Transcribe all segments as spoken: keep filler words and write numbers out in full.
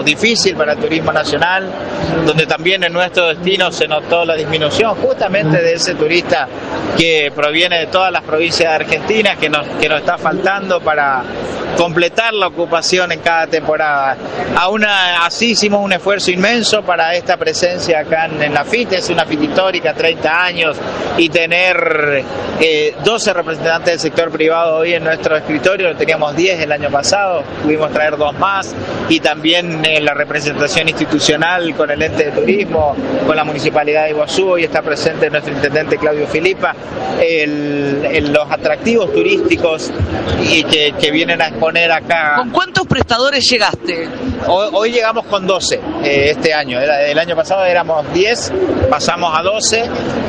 difícil para el turismo nacional, donde también en nuestro destino se notó la disminución justamente de ese turista que proviene de todas las provincias de Argentina, que nos, que nos está faltando para completar la ocupación en cada temporada. Aún así hicimos un esfuerzo inmenso para esta presencia acá en, en la FIT. Es una FIT histórica, treinta años, y tener eh, doce representantes del sector privado hoy en nuestro escritorio. Teníamos diez el año pasado, pudimos traer dos más, y también eh, la representación institucional con el ente de turismo, con la Municipalidad de Iguazú. Hoy está presente nuestro intendente Claudio Filipa, el, el, los atractivos turísticos y que, que vienen a exponer acá. ¿Con cuántos prestadores llegaste? Hoy, hoy llegamos con doce eh, este año. El año pasado éramos diez, pasamos a doce,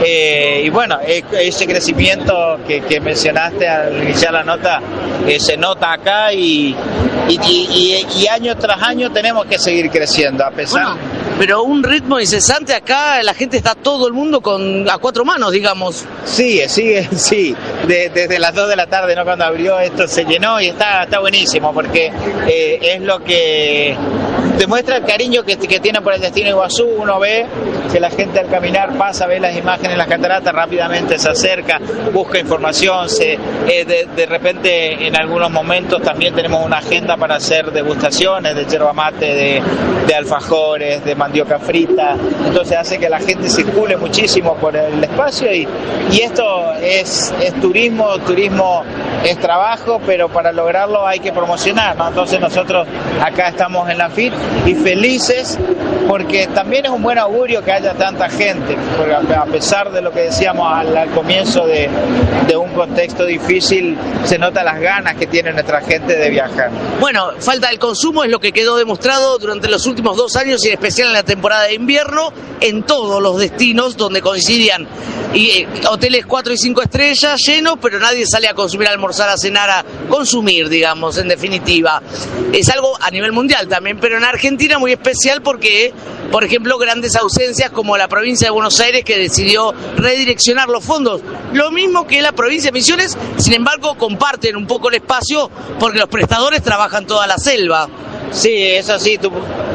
eh, y bueno, ese crecimiento que, que mencionaste al iniciar la nota eh, se nota acá, y, y, y, y año tras año tenemos que seguir creciendo a pesar. Bueno, pero un ritmo incesante acá, la gente está todo el mundo con a cuatro manos, digamos. Sigue, sigue, sí. De, desde las dos de la tarde, ¿no? Cuando abrió esto se llenó, y está, está buenísimo, porque eh, es lo que demuestra el cariño que, que tienen por el destino Iguazú. Uno ve que la gente al caminar pasa, ve las imágenes en las cataratas, rápidamente se acerca, busca información, se, eh, de, de repente en algunos momentos también tenemos una agenda para hacer degustaciones de yerba mate, de, de alfajores, de mandioca frita. Entonces hace que la gente circule muchísimo por el espacio, y, y esto es, es turismo, turismo es trabajo, pero para lograrlo hay que promocionar, ¿no? Entonces nosotros acá estamos en la FIT y felices, porque también es un buen augurio que haya tanta gente, porque a pesar de lo que decíamos al, al comienzo de, de un contexto difícil, se nota las ganas que tiene nuestra gente de viajar. Bueno, falta del consumo es lo que quedó demostrado durante los últimos dos años, y en especial en la temporada de invierno, en todos los destinos donde coincidían y eh, hoteles cuatro y cinco estrellas llenos, pero nadie sale a consumir, a almorzar, a cenar, a consumir, digamos, en definitiva. Es algo a nivel mundial también, pero en Argentina muy especial porque, por ejemplo, grandes ausencias como la provincia de Buenos Aires, que decidió redireccionar los fondos, lo mismo que la provincia de Misiones. Sin embargo, comparten un poco el espacio porque los prestadores trabajan toda la selva. Sí, es así. Tú,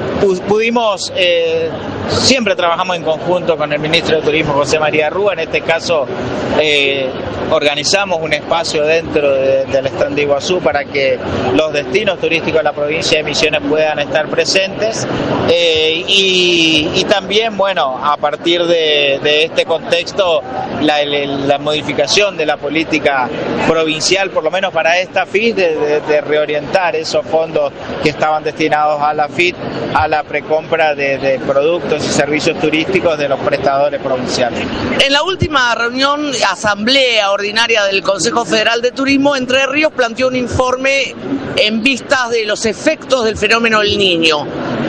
pudimos, eh, siempre trabajamos en conjunto con el ministro de Turismo, José María Rúa. En este caso, eh, organizamos un espacio dentro de, del stand de Iguazú para que los destinos turísticos de la provincia de Misiones puedan estar presentes, eh, y, y también, bueno, a partir de, de este contexto, la, la modificación de la política provincial, por lo menos para esta FIT, de, de, de reorientar esos fondos que estaban destinados a la FIT a la precompra de, de productos y servicios turísticos de los prestadores provinciales. En la última reunión, asamblea ordinaria del Consejo Federal de Turismo, Entre Ríos planteó un informe en vistas de los efectos del fenómeno El Niño.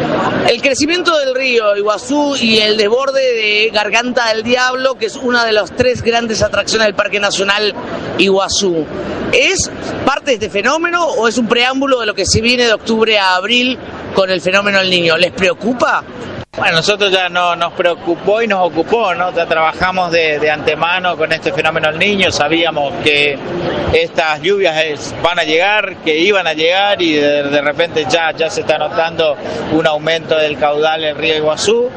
El crecimiento del río Iguazú y el desborde de Garganta del Diablo, que es una de las tres grandes atracciones del Parque Nacional Iguazú, ¿es parte de este fenómeno o es un preámbulo de lo que se viene de octubre a abril con el fenómeno El Niño? ¿Les preocupa? Bueno, nosotros ya no, nos preocupó y nos ocupó, ¿no? Ya trabajamos de, de antemano con este fenómeno El Niño, sabíamos que estas lluvias es, van a llegar, que iban a llegar, y de, de repente ya, ya se está notando un aumento del caudal del río Iguazú,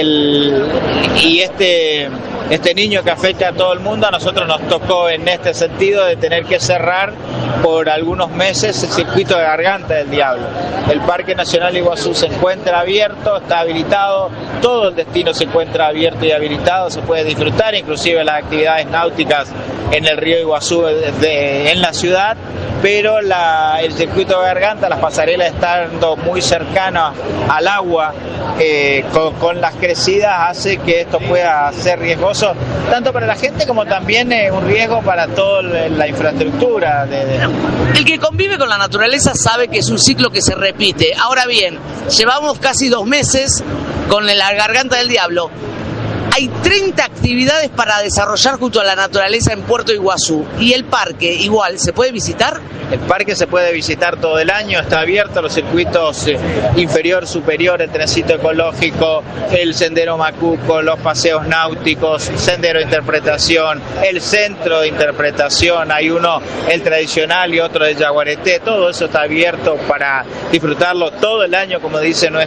el, y este, este niño que afecta a todo el mundo, a nosotros nos tocó en este sentido de tener que cerrar por algunos meses el circuito de Garganta del Diablo. El Parque Nacional Iguazú se encuentra abierto, está habilitado, todo el destino se encuentra abierto y habilitado, se puede disfrutar, inclusive las actividades náuticas en el río Iguazú de, de, en la ciudad, pero la, el circuito de Garganta, las pasarelas estando muy cercanas al agua, eh, con, con las crecidas, hace que esto pueda ser riesgoso, tanto para la gente como también eh, un riesgo para toda la infraestructura. De, de... El que convive con la naturaleza sabe que es un ciclo que se repite. Ahora bien, llevamos casi dos meses con la Garganta del Diablo. Hay treinta actividades para desarrollar junto a la naturaleza en Puerto Iguazú. ¿Y el parque igual se puede visitar? El parque se puede visitar todo el año, está abierto, los circuitos eh, inferior, superior, el trencito ecológico, el sendero Macuco, los paseos náuticos, sendero de interpretación, el centro de interpretación, hay uno, el tradicional y otro de Yaguareté, todo eso está abierto para disfrutarlo todo el año, como dice nuestro